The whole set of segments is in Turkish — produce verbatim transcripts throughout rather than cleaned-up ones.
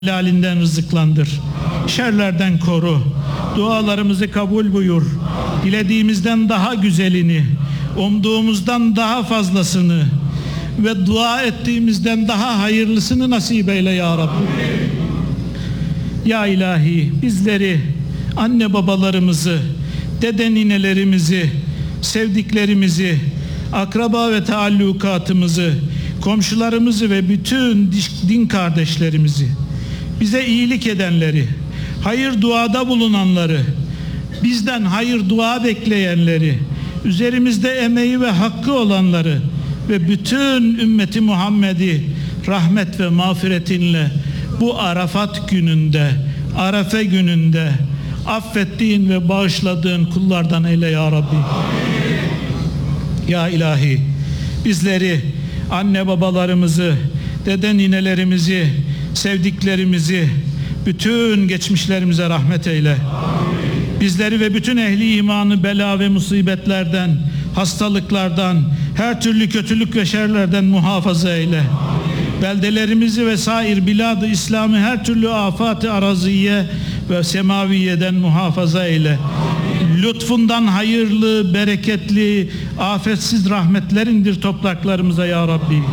helalinden rızıklandır. Şerlerden koru. Dualarımızı kabul buyur. Dilediğimizden daha güzelini, umduğumuzdan daha fazlasını ve dua ettiğimizden daha hayırlısını nasip eyle ya Rabbi. Ya ilahi, bizleri, anne babalarımızı, dede ninelerimizi, sevdiklerimizi, akraba ve taallukatımızı, komşularımızı ve bütün din kardeşlerimizi, bize iyilik edenleri, hayır duada bulunanları, bizden hayır dua bekleyenleri, üzerimizde emeği ve hakkı olanları ve bütün ümmeti Muhammed'i rahmet ve mağfiretinle bu Arafat gününde, Arefe gününde affettiğin ve bağışladığın kullardan eyle ya Rabbi. Ya ilahi, bizleri, anne babalarımızı, dede ninelerimizi, sevdiklerimizi, bütün geçmişlerimize rahmet eyle. Bizleri ve bütün ehli imanı bela ve musibetlerden, hastalıklardan, her türlü kötülük ve şerlerden muhafaza eyle. Beldelerimizi ve sair biladı İslam'ı her türlü afat-ı araziye ve semaviyeden muhafaza eyle. Lütfundan hayırlı, bereketli, afetsiz rahmetler indir topraklarımıza ya Rabbi.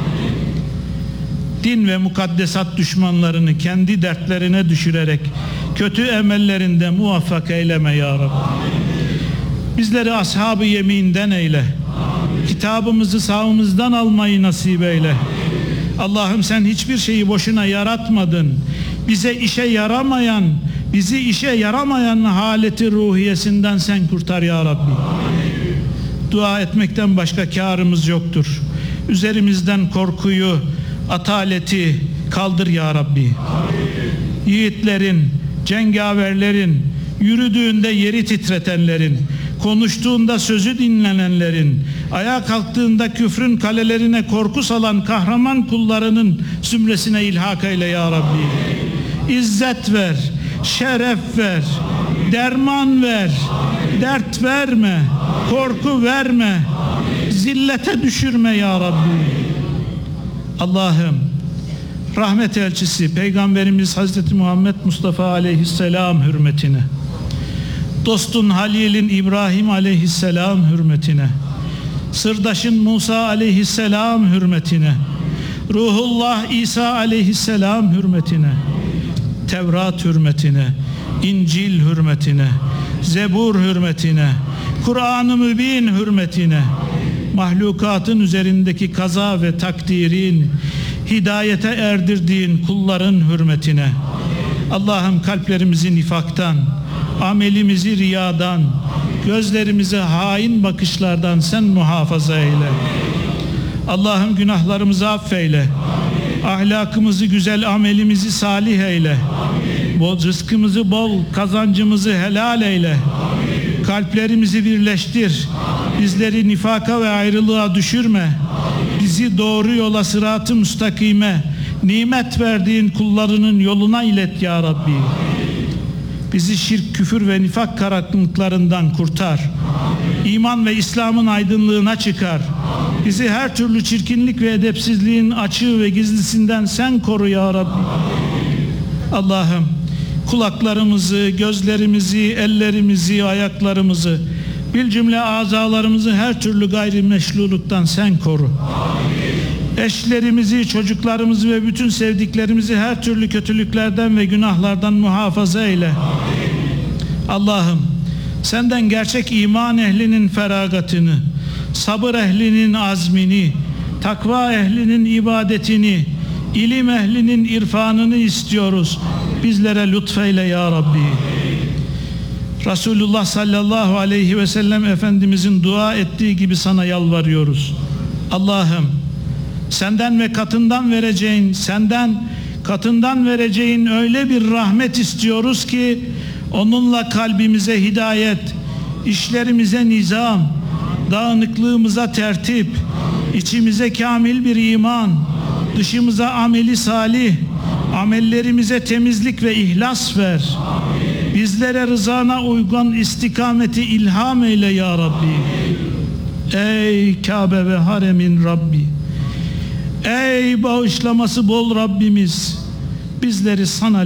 Din ve mukaddesat düşmanlarını kendi dertlerine düşürerek kötü emellerinde muvaffak eyleme ya Rabbi. Bizleri ashab-ı yeminden eyle. Kitabımızı sağımızdan almayı nasip eyle. Allah'ım sen hiçbir şeyi boşuna yaratmadın. Bize işe yaramayan, bizi işe yaramayan haleti ruhiyesinden sen kurtar ya Rabbi. Dua etmekten başka kârımız yoktur. Üzerimizden korkuyu, ataleti kaldır ya Rabbi. Yiğitlerin, cengaverlerin, yürüdüğünde yeri titretenlerin, konuştuğunda sözü dinlenenlerin, ayağa kalktığında küfrün kalelerine korku salan kahraman kullarının zümresine ilhak eyle ya Rabbi. İzzet ver, şeref ver, derman ver, dert verme, korku verme, zillete düşürme ya Rabbi. Allah'ım, rahmet elçisi Peygamberimiz Hazreti Muhammed Mustafa aleyhisselam hürmetine, dostun Halil'in İbrahim aleyhisselam hürmetine, sırdaşın Musa aleyhisselam hürmetine, Ruhullah İsa aleyhisselam hürmetine, Tevrat hürmetine, İncil hürmetine, Zebur hürmetine, Kur'an-ı Mübin hürmetine, mahlukatın üzerindeki kaza ve takdirin hidayete erdirdiğin kulların hürmetine, Allah'ım kalplerimizi nifaktan, amelimizi riyadan, gözlerimizi hain bakışlardan sen muhafaza eyle. Allah'ım günahlarımızı affeyle, ahlakımızı güzel, amelimizi salih eyle, bol rızkımızı bol, kazancımızı helal eyle. Kalplerimizi birleştir, bizleri nifaka ve ayrılığa düşürme, bizi doğru yola, sırat-ı müstakime, nimet verdiğin kullarının yoluna ilet ya Rabbi. Bizi şirk, küfür ve nifak karanlıklarından kurtar. İman ve İslam'ın aydınlığına çıkar. Bizi her türlü çirkinlik ve edepsizliğin açığı ve gizlisinden sen koru ya Rabbi. Allah'ım, kulaklarımızı, gözlerimizi, ellerimizi, ayaklarımızı, bil cümle azalarımızı her türlü gayrimeşruluktan sen koru. Eşlerimizi, çocuklarımızı ve bütün sevdiklerimizi her türlü kötülüklerden ve günahlardan muhafaza eyle. Allah'ım, senden gerçek iman ehlinin feragatını, sabır ehlinin azmini, takva ehlinin ibadetini, ilim ehlinin irfanını istiyoruz. Bizlere lütfeyle ya Rabbi. Resulullah sallallahu aleyhi ve sellem Efendimizin dua ettiği gibi sana yalvarıyoruz. Allah'ım, senden ve katından vereceğin, senden katından vereceğin öyle bir rahmet istiyoruz ki onunla kalbimize hidayet, işlerimize nizam, dağınıklığımıza tertip, içimize kamil bir iman, dışımıza ameli salih, amellerimize temizlik ve ihlas ver. Bizlere rızana uygun istikameti ilham eyle ya Rabbi. Ey Kabe ve haremin Rabbi, ey bağışlaması bol Rabbimiz, bizleri sana